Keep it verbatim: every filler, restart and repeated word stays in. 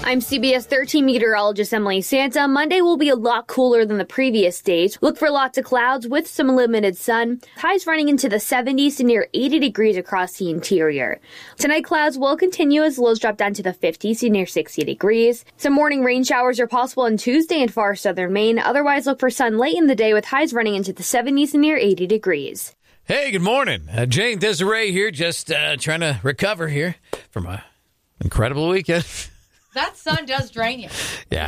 I'm C B S thirteen meteorologist Emily Santa. Monday will be a lot cooler than the previous days. Look for lots of clouds with some limited sun. Highs running into the seventies to near eighty degrees across the interior. Tonight, clouds will continue as lows drop down to the fifties to near sixty degrees. Some morning rain showers are possible on Tuesday in far southern Maine. Otherwise, look for sun late in the day with highs running into the seventies to near eighty degrees. Hey, good morning. Uh, Jane Desiree here, just uh, trying to recover here from an incredible weekend. That sun does drain you. Yeah.